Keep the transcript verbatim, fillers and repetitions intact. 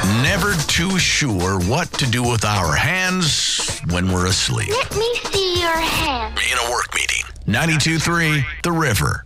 Never too sure what to do with our hands when we're asleep. Let me see your hand. In a work meeting. ninety-two point three The River.